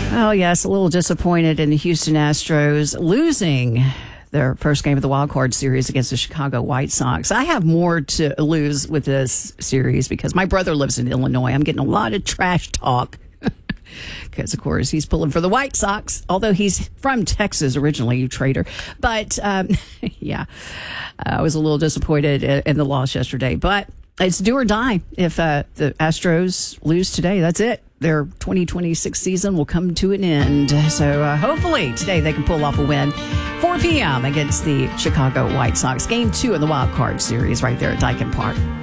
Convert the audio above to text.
Oh, yes, a little disappointed in the Houston Astros losing their first game of the wild card series against the Chicago White Sox. I have more to lose with this series because my brother lives in Illinois. I'm getting a lot of trash talk because, of course, he's pulling for the White Sox, although he's from Texas originally, you traitor. But, yeah, I was a little disappointed in the loss yesterday. But it's do or die. If the Astros lose today, that's it. Their 2026 season will come to an end. So hopefully today they can pull off a win. 4 p.m. against the Chicago White Sox. Game 2 in the wild card series right there at Daikin Park.